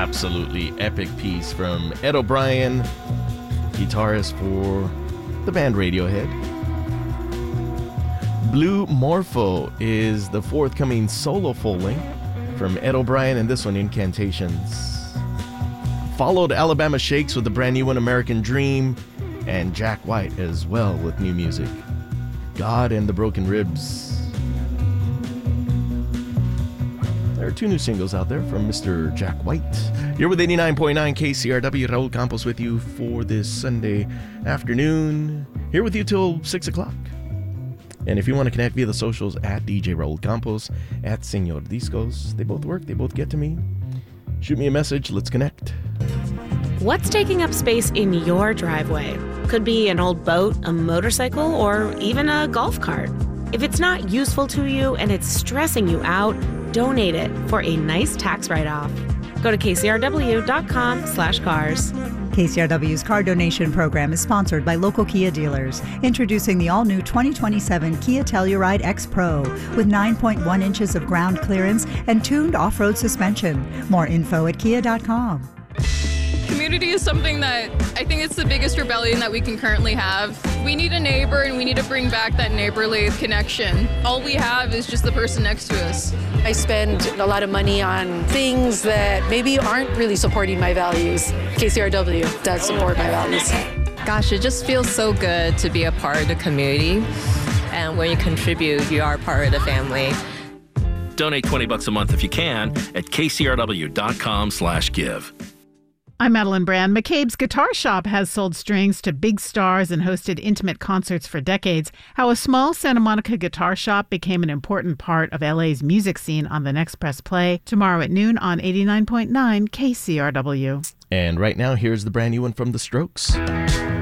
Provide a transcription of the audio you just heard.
absolutely epic piece from Ed O'Brien, guitarist for the band Radiohead. Blue Morpho is the forthcoming solo full-length from Ed O'Brien, and this one, Incantations. Followed Alabama Shakes with the brand new one, American Dream, and Jack White as well with new music, God and the Broken Ribs. There are 2 new singles out there from Mr. Jack White. You're with 89.9 KCRW. Raul Campos with you for this Sunday afternoon. Here with you till 6 o'clock. And if you want to connect via the socials, at DJ Raul Campos, at Senor Discos. They both work. They both get to me. Shoot me a message. Let's connect. What's taking up space in your driveway? Could be an old boat, a motorcycle, or even a golf cart. If it's not useful to you and it's stressing you out, donate it for a nice tax write-off. Go to kcrw.com/cars. KCRW's car donation program is sponsored by local Kia dealers. Introducing the all-new 2027 Kia Telluride X Pro with 9.1 inches of ground clearance and tuned off-road suspension. More info at kia.com. Community is something that I think it's the biggest rebellion that we can currently have. We need a neighbor and we need to bring back that neighborly connection. All we have is just the person next to us. I spend a lot of money on things that maybe aren't really supporting my values. KCRW does support my values. Gosh, it just feels so good to be a part of the community. And when you contribute, you are part of the family. Donate $20 a month if you can at kcrw.com/give. I'm Madeline Brand. McCabe's Guitar Shop has sold strings to big stars and hosted intimate concerts for decades. How a small Santa Monica guitar shop became an important part of LA's music scene on the next Press Play, tomorrow at noon on 89.9 KCRW. And right now, here's the brand new one from The Strokes.